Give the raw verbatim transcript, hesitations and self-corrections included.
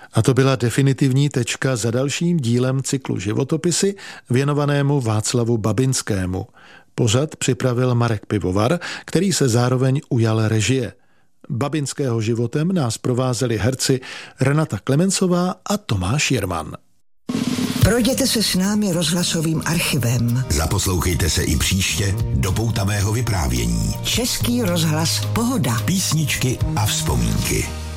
A to byla definitivní tečka za dalším dílem cyklu Životopisy věnovanému Václavu Babinskému. Pořad připravil Marek Pivovar, který se zároveň ujal režie. Babinského životem nás provázeli herci Renata Klemencová a Tomáš Jerman. Projděte se s námi rozhlasovým archivem. Zaposlouchejte se i příště do poutavého vyprávění. Český rozhlas Pohoda. Písničky a vzpomínky.